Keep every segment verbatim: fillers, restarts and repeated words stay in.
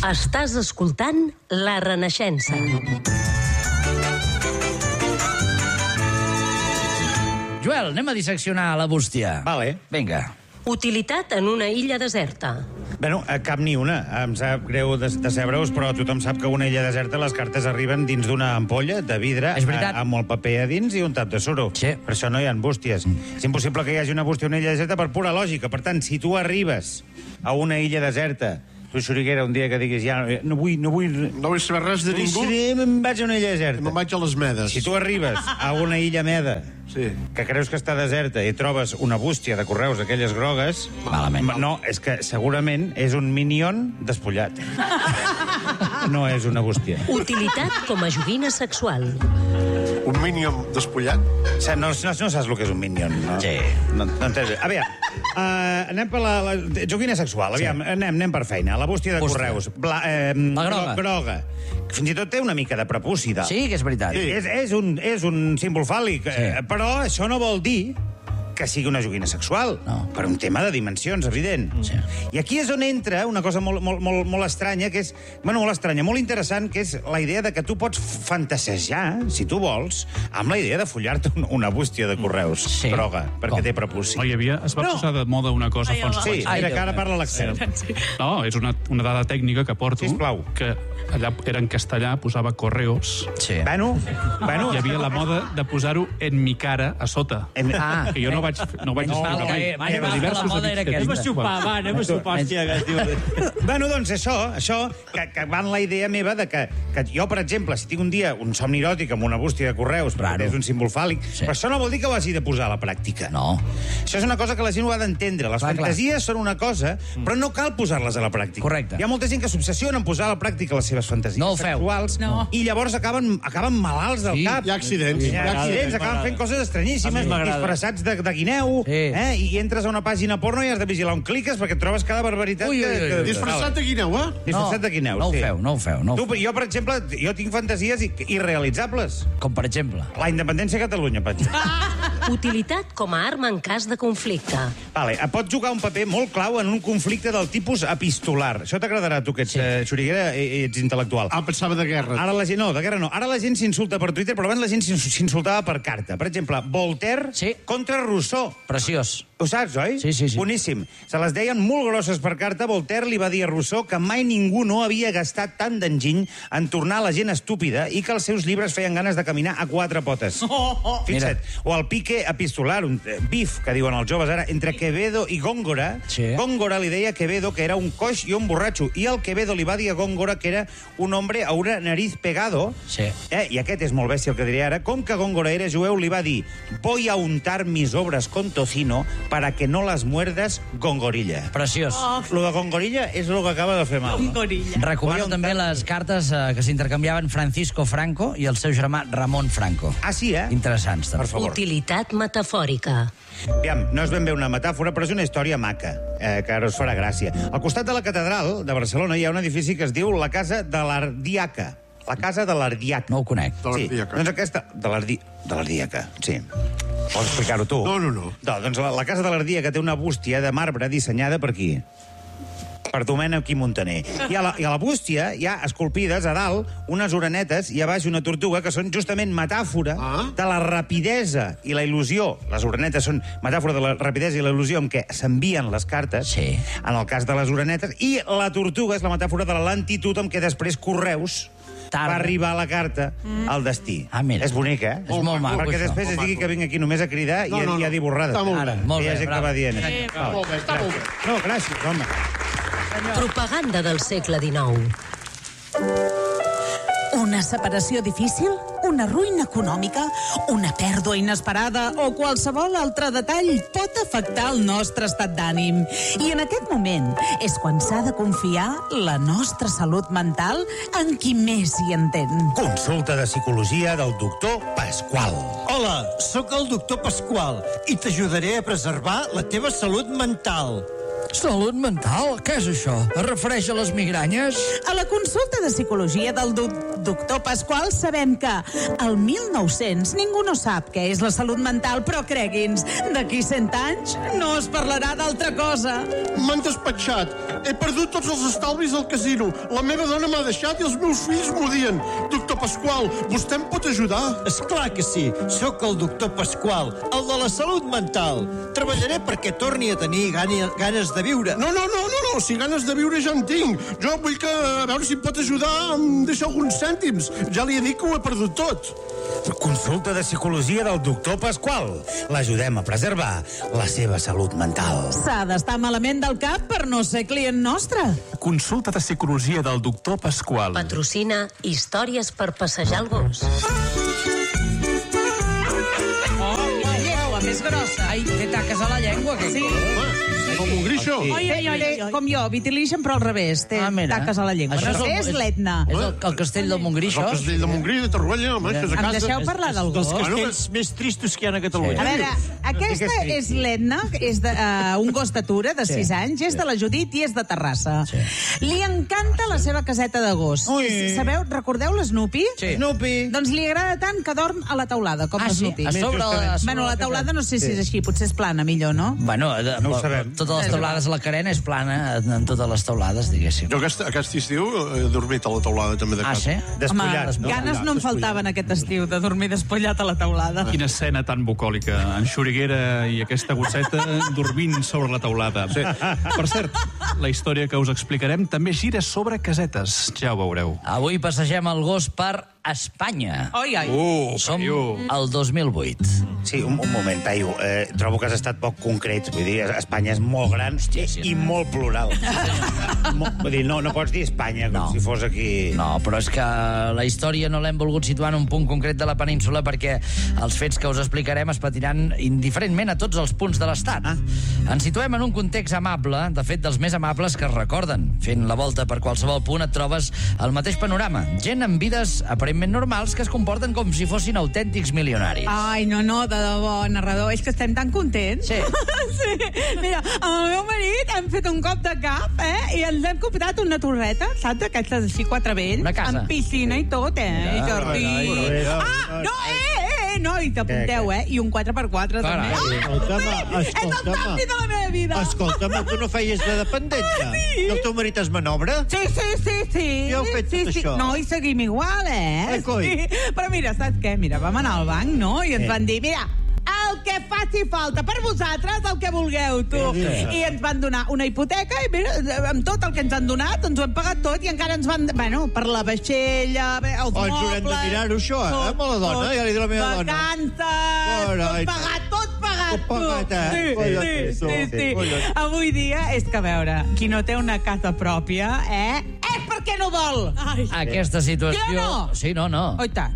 Estàs escoltant La Renaixença. Joel, anem a disseccionar la bústia. Vale. Vinga. Utilitat en una illa deserta. Bueno, cap ni una. Em sap greu de, de saber-vos, però tothom sap que a una illa deserta les cartes arriben dins d'una ampolla de vidre És veritat. a, amb el paper a dins i un tap de suro. Sí. Per això no hi ha bústies. Mm. És impossible que hi hagi una bústia a una illa deserta per pura lògica. Per tant, si tu arribes a una illa deserta, tu, Xuriguera, un dia que diguis ja no vull... No vull, No vull saber res de ningú. Sí, me'n vaig a una illa deserta. Me'n vaig a les Medes. Si tu arribes a una illa meda, Sí. que creus que està deserta i trobes una bústia de correus d'aquelles grogues... Malament. No, és que segurament és un minion despullat. No és una bústia. Utilitat com a joguina sexual. Un mínium despullat. No, no, no saps el que és un minion, no? Sí. No, no entens. A veure, uh, anem per la, la joguina sexual. Aviam, sí. anem, anem per feina. La bústia de Bústia. correus. Bla, eh, La groga. groga. Fins i tot té una mica de prepuci. Dalt. Sí, que és veritat. Sí. És, és, un, és un símbol fàl·lic, sí. eh, però això no vol dir que sigui una joguina sexual, No. per un tema de dimensions, evident. Sí. I aquí és on entra una cosa molt, molt, molt, molt estranya, que és, bueno, molt estranya, molt interessant, que és la idea de que tu pots fantasejar, si tu vols, amb la idea de follar-te un- una bústia de correus Sí. groga, perquè Com? té prepuci. Oh, hi havia, es va No. posar de moda una cosa fa uns Sí, quants Ai, mira Déu que ara meu. parla l'expert. No, és una, una dada tècnica que porto, Sisplau. que allà era en castellà, posava correos, Sí. Bueno, bueno... hi havia la moda de posar-ho en mi cara a sota. En... Ah. Que jo no vaig, no vaig No, escriure que- mai. mai Però va, diversos la moda amics era que aquesta. tinc, Anem a sopar, quan- va, anem a sopar, hòstia, que es diu... Bueno, doncs això, això que, que va en la idea meva de que, que jo, per exemple, si tinc un dia un somni eròtic amb una bústia de correus, perquè Claro. és un símbol fàl·lic, Sí. però això no vol dir que ho hagi de posar a la pràctica. No. Això és una cosa que la gent ho ha d'entendre. Les Clar, fantasies són una cosa, però no cal posar-les a la pràctica. Correcte. Hi ha molta gent que s'obsessiona en posar a la pràctica les seves fantasies No ho feu. sexuals No. i llavors acaben, acaben malalts del Sí. cap. Hi ha accidents. Hi ha accidents, acaben fent coses estranyíssimes, disfressats de, de guineu, Sí. eh? I entres a una pàgina porno i has de vigilar on cliques perquè et trobes cada barbaritat Ui, ui, ui, que... ui. que Disfressat de guineu, eh? Disfressat de guineu, no ho sí. feu, no ho feu. No ho Tu, feu. jo, per exemple, jo tinc fantasies i- irrealitzables. Com per exemple. La independència de Catalunya, per exemple. Utilitat com a arma en cas de conflicte. Vale, pot jugar un paper molt clau en un conflicte del tipus epistolar. Això t'agradarà a tu, que ets Sí. sí. Xuriguera i ets intel·lectual. Ah, pensava de guerra. Ara la gent, no, de guerra no. Ara la gent s'insulta per Twitter, però abans la gent s'ins- s'insultava per carta. Per exemple, Voltaire Sí. contra Rousseau. Preciós. Ho saps, oi? Sí, sí, sí. Boníssim. Se les deien molt grosses per carta. Voltaire li va dir a Rousseau que mai ningú no havia gastat tant d'enginy en tornar la gent estúpida i que els seus llibres feien ganes de caminar a quatre potes. Oh, oh. Fixa't. O el pique epistolar, un eh, bif, que diuen els joves ara, entre Quevedo i Góngora. Sí. Góngora li deia a Quevedo que era un coix i un borratxo, i el Quevedo li va dir a Góngora que era un hombre a una nariz pegado. Sí. Eh? I aquest és molt bèstia el que diré ara. Com que Góngora era jueu, li va dir: voy a untar mis obras con tocino para que no las muerdas Gongorilla. Preciós. Oh, Lo de Gongorilla és el que acaba de fer mal. un gorilla. Recomano Voy a també untar- les cartes eh, que s'intercanviaven Francisco Franco i el seu germà Ramon Franco. Ah, sí, eh? Interessants, Per també. favor. Utilitat metafòrica. Aviam, no és ben bé una metàfora, però és una història maca, eh, que ara us farà gràcia. Al costat de la catedral de Barcelona hi ha un edifici que es diu la Casa de l'Ardiaca. La Casa de l'Ardiaca. No ho conec. De Sí, l'Ardiaca. doncs aquesta... De l'Ardi... De l'Ardiaca, sí. Vols explicar-ho tu? No, no, no. No, doncs la, la Casa de l'Ardiaca té una bústia de marbre dissenyada per qui? Per Domènec i Montaner. I a, la, I a la bústia hi ha esculpides a dalt unes orenetes i a baix una tortuga que són justament metàfora Ah. de la rapidesa i la il·lusió. Les orenetes són metàfora de la rapidesa i la il·lusió amb què s'envien les cartes, Sí. en el cas de les orenetes, i la tortuga és la metàfora de la lentitud amb què després correus Tarda. va arribar a la carta mm. al destí. Ah, mira. És bonic, eh? És molt maco, Perquè això. després es Molt digui maco. que vinc aquí només a cridar No, i, no, i a no. dir borrades. Està molt Ara, bé. molt Hi ha bé, gent que bravo. va dient. Sí, això. Està molt bé, està molt bé. No, gràcies, home. Propaganda del segle dinou. Una separació difícil? Una ruïna econòmica? Una pèrdua inesperada? O qualsevol altre detall pot afectar el nostre estat d'ànim. I en aquest moment és quan s'ha de confiar la nostra salut mental en qui més hi entén. Consulta de psicologia del doctor Pasqual. Hola, sóc el doctor Pasqual i t'ajudaré a preservar la teva salut mental. Salut mental? Què és això? Es refereix a les migranyes? A la consulta de psicologia del do doctor Pasqual sabem que al mil nou-cents ningú no sap què és la salut mental, però cregui'ns, d'aquí cent anys no es parlarà d'altra cosa. M'han despatxat. He perdut tots els estalvis al casino. La meva dona m'ha deixat i els meus fills m'odien. Doctor Pasqual, vostè em pot ajudar? Esclar que sí. Sóc el doctor Pasqual, el de la salut mental. Treballaré perquè torni a tenir gani- ganes de viure. No, no, no, no, no, si ganes de viure ja en tinc. Jo vull que, a veure si em pot ajudar, em deixa alguns cèntims. Ja li he dit que ho he perdut tot. Consulta de psicologia del doctor Pasqual. L'ajudem a preservar la seva salut mental. S'ha d'estar malament del cap per no ser client nostre. Consulta de psicologia del doctor Pasqual. Patrocina Històries per passejar el gos. Oh, la llengua més grossa. Ai, té taques a la llengua, que Sí. Com un grixo. Oi, oi, oi, oi, com jo, vitiligen, però al revés. Té Ah, mira. taques a la llengua. Això No és sé, el- és l'Etna. És el, el castell del Montgrí, És el això? castell de Montgrí, de Torroella, home, que és a Em casa. deixeu parlar del Dels gos? castells més tristos que hi ha a Catalunya. A veure, aquesta és l'Etna, és de, uh, un gos d'atura de sis anys, és de la Judit i és de Terrassa. Li encanta la seva caseta de gos. Ui. Sabeu, recordeu l'Snoopy? Sí. Snoopy. Doncs li agrada tant que dorm a la taulada, com Ah, sí? l'Snoopy. A sobre la... Bueno, la taulada no sé si és així, potser és plana, millor, no? Bueno, de, No ho sabem. totes les teulades, la carena és plana en totes les teulades, diguéssim. Jo aquest, aquest estiu he dormit a la taulada també de Ah, casa. sí? Despullat, Home, no? ganes no em faltaven aquest estiu de dormir despullat a la taulada. Quina escena tan bucòlica. En Xuriguera i aquesta gosseta dormint sobre la taulada. Sí. Per cert, la història que us explicarem també gira sobre casetes. Ja ho veureu. Avui passegem el gos per Espanya. Oi, oi. Uh, Som Paio. el dos mil vuit. Sí, un, un moment, Paio. Eh, trobo que has estat poc concret. Vull dir, Espanya és molt gran sí, sí. i molt plural. Mo, vull dir, no, no pots dir Espanya com No. si fos aquí... No, però és que la història no l'hem volgut situar en un punt concret de la península perquè els fets que us explicarem es patiran indiferentment a tots els punts de l'estat. Ah. Ens situem en un context amable, de fet dels més amables que es recorden. Fent la volta per qualsevol punt et trobes el mateix panorama. Gent amb vides aparentment normals que es comporten com si fossin autèntics milionaris. Ai, no, no, de debò, narrador, és que estem tan contents. Sí. sí. Mira, amb el meu marit hem fet un cop de cap, eh? I ens hem comprat una torreta, saps? Aquestes així, quatre vells. Una casa. Amb piscina i tot, eh? Mira, I jardí. ai, ai, ai, Ah, no, eh, eh, no, i t'apunteu, eh? I un quatre per quatre, també. Carai. Ah, Escolta'm, és el escolta'm. canvi de la meva vida. Escolta'm, tu no feies de dependenta? Ah, sí? I el teu marit es manobra? Sí, sí, sí, sí. I heu fet sí, tot sí. això? No, i seguim igual, eh? Ai, coi. Sí. Però mira, saps què? Mira, vam anar al banc, no? I ens Eh. van dir, mira, el que faci falta per vosaltres, el que vulgueu, tu. I ens van donar una hipoteca i mira, amb tot el que ens han donat, ens ho hem pagat tot i encara ens van... Bueno, per la vaixella, bé, els Oh, ens mobles... haurem de mirar-ho, això, eh? Amb la dona, ja li dic a la meva dona. Vacances, Carai. tot pagat, tot pagat, Tot pagat, tu. eh? Sí, Collons, sí, sí, sí. collons. Avui dia, és que a veure, qui no té una casa pròpia, eh? És perquè no vol! Ai. Aquesta situació... Sí o no? Sí, no, no. Oi tant.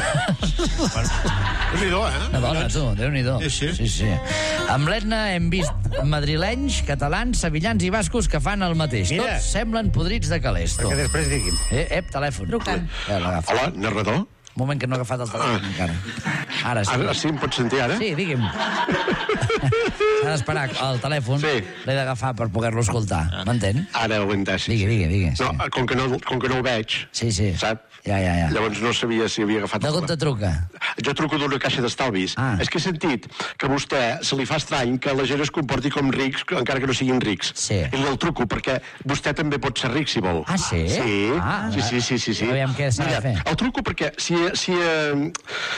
Déu-n'hi-do, eh? Una dona, tu, Déu-n'hi-do. Sí, sí. sí, sí. Amb l'Etna hem vist madrilenys, catalans, sevillans i bascos que fan el mateix. Mira. Tots semblen podrits de calesto. Perquè després diguin. Eh, ep, telèfon. Trucant. Ja l'agafa. Hola, narrador? Un moment que no ha agafat el telèfon Ah. encara. Ara sí. Ara sí em pots sentir, ara? Sí, digui'm. S'ha d'esperar el telèfon. Sí. L'he d'agafar per poder-lo escoltar. M'entén? Ara ho he entès. sí, Digui, sí. digui, digui. No, com que no, com que no ho veig, Sí, sí. sap? Ja, ja, ja. Llavors no sabia si havia agafat... De on te truca? Jo truco d'una caixa d'estalvis. Ah. És que he sentit que a vostè se li fa estrany que la gent es comporti com rics, encara que no siguin rics. Sí. I el truco perquè vostè també pot ser ric, si vol. Ah, sí? Sí, Ah, sí, sí, sí, sí, sí. aviam què s'ha de Mira, fer. el truco perquè si... si eh,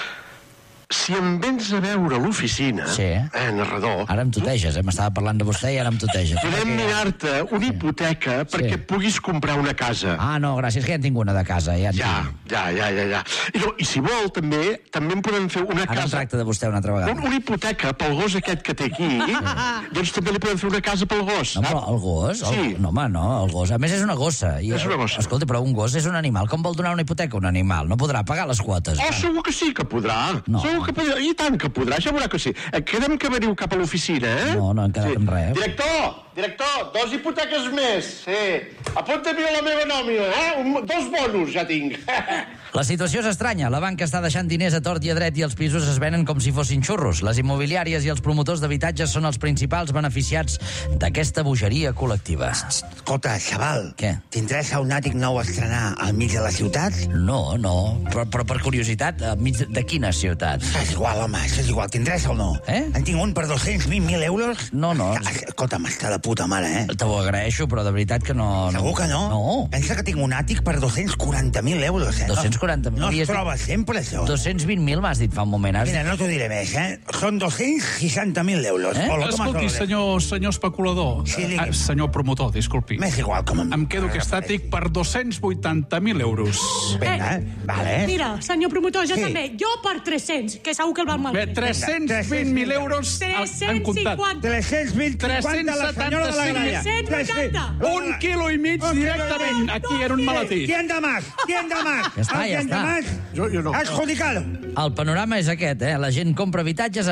si em vens a veure a l'oficina, Sí. eh, narrador, Ara em tuteges, eh? M'estava parlant de vostè i ara em tuteges. podem mirar-te una hipoteca perquè puguis comprar una casa. Ah, no, gràcies, que ja en tinc una de casa. Ja, en Ja, tinc. ja, ja, ja, ja. I, no, I si vol, també també en podem fer una Ara em casa... tracta de vostè una altra vegada. Un, una hipoteca pel gos aquest que té aquí, doncs també li podem fer una casa pel gos. No, però el gos... El, Sí. No, home, no, el gos. A més, és una gossa. I, És una gossa. Escolta, però un gos és un animal. Com vol donar una hipoteca a un animal? No podrà pagar les quotes. Oh, segur que sí que podrà. No. Segur que podrà. I tant que podrà, ja veurà que sí. Eh, Quedem que veniu cap a l'oficina, eh? No, no hem quedat en res. Director! Director, dos hipoteques més. Sí. Apunta-m'hi a la meva nòmina, eh? Un, dos bonus ja tinc. La situació és estranya. La banca està deixant diners a tort i a dret i els pisos es venen com si fossin xurros. Les immobiliàries i els promotors d'habitatges són els principals beneficiats d'aquesta bogeria col·lectiva. Escolta, xaval. Què? T'interessa un àtic nou a estrenar al mig de la ciutat? No, no. Però, però per curiositat, al mig de quina ciutat? És igual, home, és igual. T'interessa o no? Eh? En tinc un per dos-cents vint mil euros? No, no. Escolta'm, està de puta mare, eh? Te ho agraeixo, però de veritat que no... Segur que no? No. Pensa que tinc un àtic per dos-cents quaranta mil euros, eh? dos-cents quaranta mil. No es troba sempre, això. dos-cents vint mil m'has dit fa un moment. Has Mira, no t'ho diré més, eh? Són dos-cents seixanta mil euros. Eh? Hola, Escolti, senyor, senyor especulador. Sí, ah, senyor promotor, disculpi. M'és igual com em... Em quedo aquest àtic per dos-cents vuitanta mil euros. Vinga, eh? Vale. Mira, senyor promotor, jo Sí. també. Jo per tres-cents, que segur que el val Bé, malbé. tres-cents vint mil euros han comptat. tres-cents vint cinquanta la senyora de la gralla. tres-cents vuitanta. Un quilo i mig directament. Aquí era un maletí. ¿Quién da más? ¿Quién da más? Ja està, ja ¿Quién da està. más? Jo, jo no. Adjudicado. El panorama és aquest, eh? La gent compra habitatges